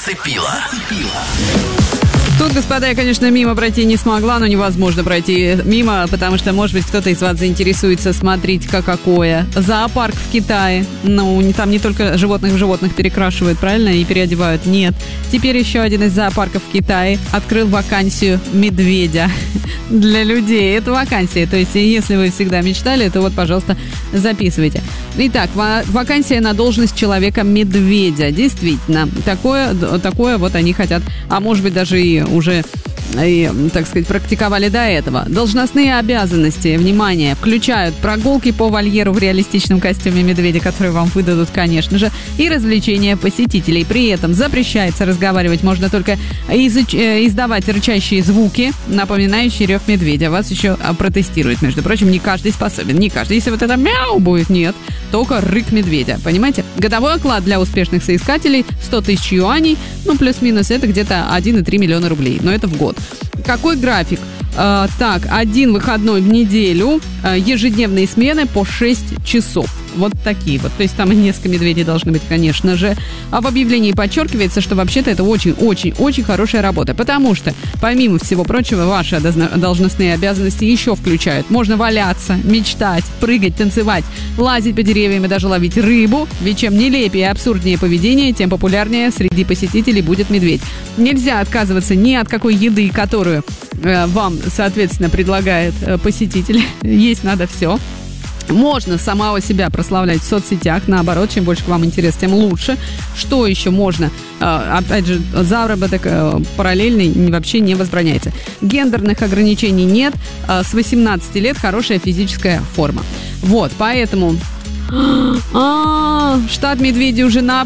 Зацепила. Тут, господа, я, конечно, мимо пройти не смогла, но невозможно пройти мимо, потому что, может быть, кто-то из вас заинтересуется. Смотрите-ка какое. Зоопарк в Китае. Ну, там не только животных в животных перекрашивают, правильно, и переодевают. Нет. Теперь еще один из зоопарков в Китае открыл вакансию медведя для людей. Это вакансия. То есть, если вы всегда мечтали, то вот, пожалуйста, записывайте. Итак, вакансия на должность человека-медведя. Действительно, такое вот они хотят. А может быть, даже и уже, так сказать, практиковали до этого. Должностные обязанности, внимание, включают прогулки по вольеру в реалистичном костюме медведя, которые вам выдадут, конечно же, и развлечения посетителей. При этом запрещается разговаривать, можно только издавать рычащие звуки, напоминающие рев медведя. Вас еще протестируют, между прочим, не каждый способен, не каждый. Если вот это мяу будет, нет, только рык медведя, понимаете? Годовой оклад для успешных соискателей 100 тысяч юаней, ну, плюс-минус, это где-то 1,3 миллиона рублей, но это в год. Какой график? Так, один выходной в неделю, ежедневные смены по 6 часов. Вот такие вот. То есть там несколько медведей должны быть, конечно же. А в объявлении подчеркивается, что вообще-то это очень-очень-очень хорошая работа. Потому что, помимо всего прочего, ваши должностные обязанности еще включают. Можно валяться, мечтать, прыгать, танцевать, лазить по деревьям и даже ловить рыбу. Ведь чем нелепее и абсурднее поведение, тем популярнее среди посетителей будет медведь. Нельзя отказываться ни от какой еды, которую вам, соответственно, предлагает посетитель. Есть надо все. Можно самого себя прославлять в соцсетях. Наоборот, чем больше к вам интерес, тем лучше. Что еще можно? Опять же, заработок параллельный вообще не возбраняется. Гендерных ограничений нет. С 18 лет хорошая физическая форма. Вот, поэтому... штат медведей уже